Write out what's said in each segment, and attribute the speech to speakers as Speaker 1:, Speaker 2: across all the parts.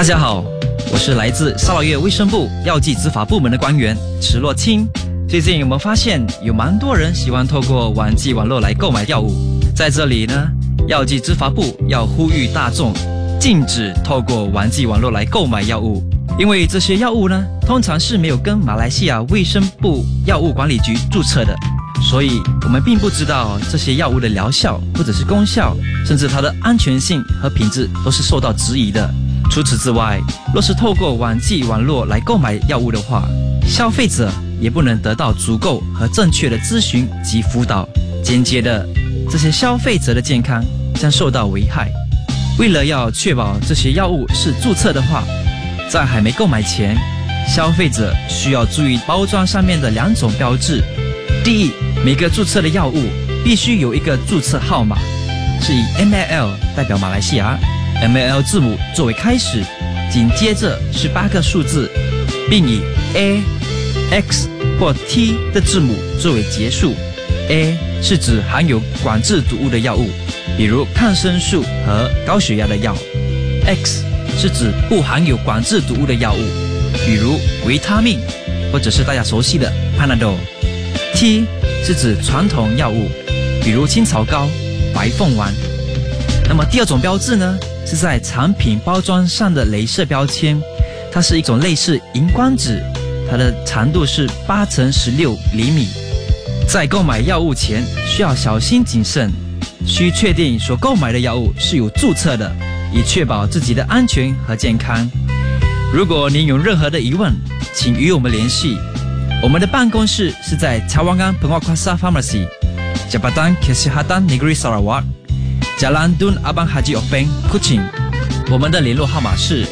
Speaker 1: 大家好，我是来自沙劳越卫生部药剂执法部门的官员池洛清。最近我们发现有蛮多人喜欢透过网际网络来购买药物，在这里呢，药剂执法部要呼吁大众禁止透过网际网络来购买药物，因为这些药物呢，通常是没有跟马来西亚卫生部药物管理局注册的，所以我们并不知道这些药物的疗效或者是功效，甚至它的安全性和品质都是受到质疑的。除此之外，若是透过网际网络来购买药物的话，消费者也不能得到足够和正确的咨询及辅导，间接的，这些消费者的健康将受到危害。为了要确保这些药物是注册的话，在还没购买前，消费者需要注意包装上面的2种标志。第一，每个注册的药物必须有一个注册号码，是以 MAL 代表马来西亚，MAL 字母作为开始，紧接着18个数字，并以 A、X 或 T 的字母作为结束。A 是指含有管制毒物的药物，比如抗生素和高血压的药。X 是指不含有管制毒物的药物，比如维他命，或者是大家熟悉的 Panadol。T 是指传统药物，比如青草膏、白凤丸。那么第2种标志呢，是在产品包装上的雷射标签，它是一种类似荧光纸，它的长度是8×16厘米。在购买药物前需要小心谨慎，需确定所购买的药物是有注册的，以确保自己的安全和健康。如果您有任何的疑问，请与我们联系。我们的办公室是在Cawangan Penguaskuasa Pharmacy, Jabatan Kesihatan Negeri Sarawak, Jalan Dun Abang Haji Openg, Kuching。我们的联络号码是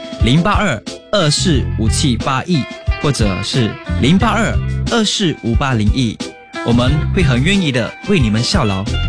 Speaker 1: 082-245781，或者是082-245801。我们会很愿意的为你们效劳。